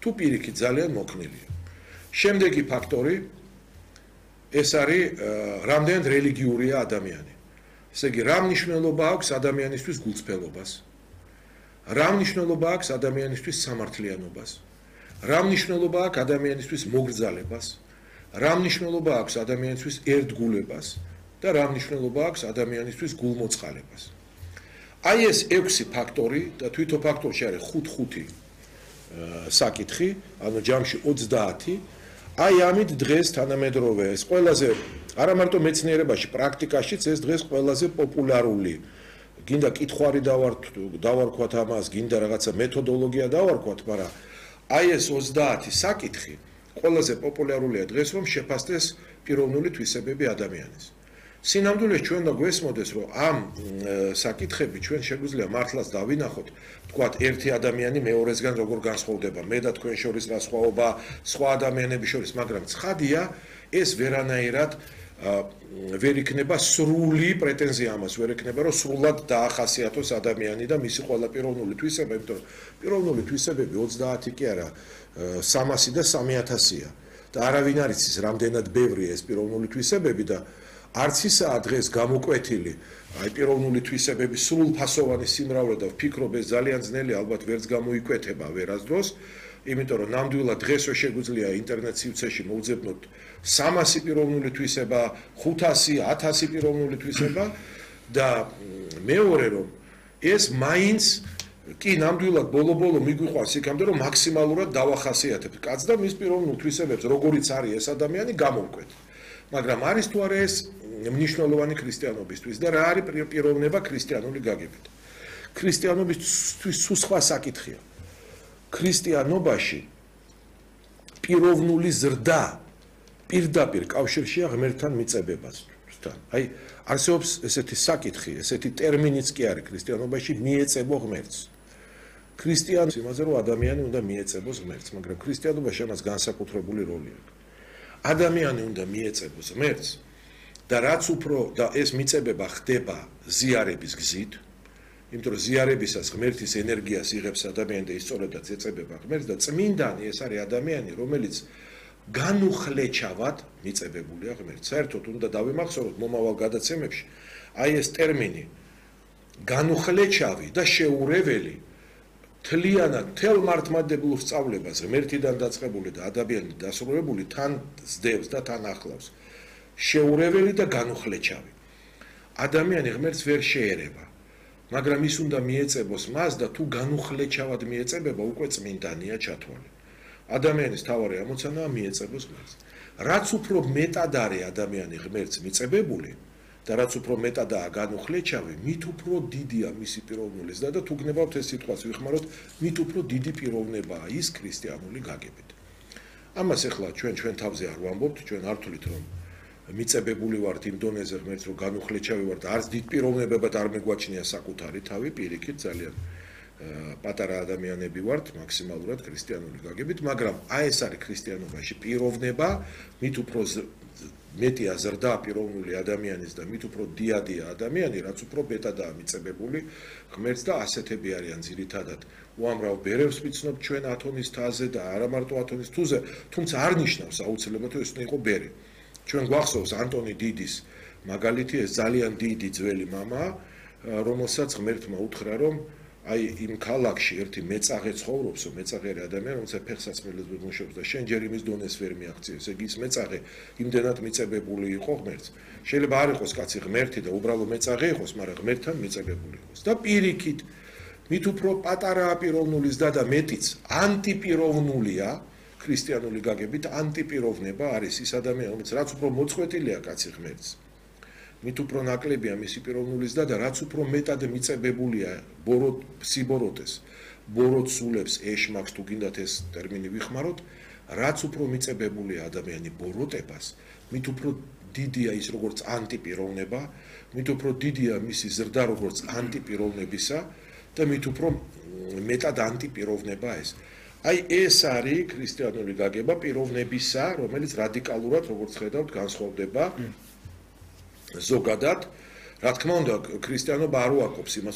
თუ პირიქით ძალიან მოქნილია. შემდეგი ფაქტორი ეს არის რამდენად რელიგიურია ადამიანი. ესე იგი, რა მნიშვნელობა აქვს ადამიანისთვის გულწრფელობას? რა მნიშვნელობა აქვს ადამიანისთვის სამართლიანობას? რა მნიშვნელობა აქვს ადამიანისთვის მოგრძალებას? რა მნიშვნელობა აქვს ადამიანისთვის ერთგულებას და რა მნიშვნელობა აქვს ადამიანისთვის გულმოწყალებას? აი ეს 6 ფაქტორი და თვითონ ფაქტორში არის 5 საკითხი, ანუ ჯამში 30. აი ამით დღეს თანამედროვე ეს ყველაზე არა მარტო მეცნიერებაში, პრაქტიკაშიც ეს დღეს ყველაზე პოპულარული. გინდა კითხვარი დავარქვათ ამას, გინდა რაღაცა მეთოდოლოგია დავარქვათ, მაგრამ აი ეს 30 საკითხი ყველაზე პოპულარულია დღეს, რომ შეფასდეს პიროვნული თვისებები ადამიანის. Სინამდვილეს ჩვენ და გვესმოდეს, რომ ამ საკითხები ჩვენ შეგვიძლია მართლაც დავინახოთ, თქვათ, ერთი ადამიანი მეორესგან როგორ განსხვავდება, მე და თქვენ შორის რა სხვაობა, სხვა ადამიანების შორის, მაგრამ ცხადია, ეს ვერანაირად ვერ იქნება სრული პრეტენზია ამას, ვერ იქნება, რომ სრულად დაახასიათოს ადამიანი და მისი ყველა პიროვნული თვისება, იმიტომ რომ პიროვნული თვისებები 30 კი არა, 300 და 3000-ია და არავინ არ იცის, რამდენად ბევრია ეს პიროვნული თვისებები და არც ისაა დღეს გამოკვეთილი აი პიროვნული თვისებების სრულფასოვანი სიმრავლე და ვფიქრობ ეს ძალიან ძნელი ალბათ ვერც გამოიკვეთება ვერასდროს იმიტომ რომ ნამდვილად დღესვე შეგვიძლია ინტერნეტ სივრცეში მოვძებნოთ 300 პიროვნული თვისება 500 1000 პიროვნული თვისება და მეორე რომ ეს მაინც კი ნამდვილად ბოლო-ბოლო მიგვიყვანს იქამდე რომ მაქსიმალურად დავახასიათებთ კაცს და მის პიროვნულ თვისებებს როგორიც არის ეს ადამიანი გამოვკვეთ მაგრამ არის თუ არა ეს მნიშვნელოვანი ქრისტიანობისთვის და რა არის პიროვნება ქრისტიანული გაგებით. ქრისტიანობისთვის სხვა საკითხია. ქრისტიანობაში პიროვნული ზრდა პირდაპირ კავშირშია ღმერთთან მიწებებასთან. აი არსებობს ესეთი საკითხი, ესეთი ტერმინიც კი არის ქრისტიანობაში მიეწებო ღმერთს. ქრისტიანს იმაზე რომ ადამიანი უნდა მიეწებოს ღმერთს, მაგრამ ქრისტიანობაში ამას განსაკუთრებული როლი აქვს. ადამიანი უნდა მიეწებოს ღმერთს და რაც უფრო და ეს მიწებება ხდება ზიარების გზით, იმიტომ რომ ზიარებისას ღმერთის ენერგიას იღებს ადამიანი და ისწორებდაც ეწებება ღმერთს და წმინდანი ეს არის ადამიანი, რომელიც განუხლეჩავად მიწებებულია ღმერთს. საერთოდ უნდა დავიმახსოვროთ მომავალ გადაცემებში, აი ეს ტერმინი განუხლეჩავი და შეურეველი თლიანად თელ მართლმადიდებლურ სწავლებას ღმერთიდან დაწყებული და ადამიანით დასრულებული თან ზდევს და თან ახლავს. შეურეველი და განუხლეჩავი. ადამიანი ღმერთს ვერ შეერევა, მაგრამ ის უნდა მიეწებოს მას და თუ განუხლეჩავად მიეწებება, უკვე წმინდანია ჩათვალე. ადამიანის თავარი ამოცანაა მიეწებოს ღმერთს. რაც უფრო მეტად არის ადამიანი ღმერთს მიწებებული და რაც უფრო მეტადაა განუხლეჩავი, მით უფრო დიდია მისი პიროვნული ზრდა და თუ გნებავთ ეს სიტყვას ვიხმაროთ, მით უფრო დიდი პიროვნებაა ის ქრისტიანული გაგებით. ამას ახლა ჩვენ თავზე არ ვამბობთ, ჩვენ არ ვთვლით რომ მიწებებული ვართ იმ დონეზე ღმერთს რომ განუხლეჩავი ვართ, არც დიდ პიროვნებებად არ მეგვაჩნია საკუთარი თავი, პირიქით ძალიან პატარა ადამიანები ვართ მაქსიმალურად ქრისტიანული გაგებით, მაგრამ აი ეს არის ქრისტიანობაში პიროვნება, მით უფრო მეტია ზრდა პიროვნული ადამიანის და მით უფრო დიადია ადამიანი, რაც უფრო მეტადაა მიწებებული ღმერთს და ასეთები არიან ძირითადად. უამრავ ბერებს ვიცნობთ ჩვენ ათონის თაზე და არა მარტო ათონის თუზე, თუმცა არ ნიშნავს აუცილებლად რომ ეს უნდა იყო ბერი. ჩვენ გვახსოვს ანტონი დიდის მაგალითი, ეს ძალიან დიდი ძველი მამა, რომელსაც ღმერთმა უთხრა რომ აი იმ ქალაქში ერთი მეწაღე ცხოვრობს, მეწაღე ადამიანი, რომელსაც ფეხსაცმელებს მუშაობს და შენ ჯერ იმის დონეს ვერ მიაღწიო. ესე იგი ის მეწაღე იმდენად მიწებებული იყო ღმერთს. შეიძლება არ იყოს კაცი ღმერთი და უბრალო მეწაღე იყოს, მაგრამ ღმერთთან მიწებებული იყოს. და პირიქით, მით უფრო პატარაა პიროვნული ზრდა და მეტიც ანტიპიროვნულია, ქრისტიანული გაგებით ანტიპიროვნება არის ის ადამიანი, რომელიც რაც უფრო მოწყვეტილია კაცი ღმერთს. მით უფრო ნაკლებია მისი პიროვნული ზრდა და რაც უფრო მეტად მიწებებულია სიბოროტეს, ბოროტ სულებს ეშმაკს თუ გინდათ ეს ტერმინი ვიხმაროთ, რაც უფრო მიწებებულია ადამიანი ბოროტებას, მით უფრო დიდია ის როგორც ანტიპიროვნება, მით უფრო დიდია მისი ზრდა როგორც ანტიპიროვნებისა და მით უფრო მეტად ანტიპიროვნება ეს. აი ეს არის ქრისტიანული გაგება პიროვნებისა, რომელიც რადიკალურად როგორც ხედავთ განსხვავდება ზოგადად, რა თქმა უნდა, ქრისტიანობა არ უარყოფს იმას,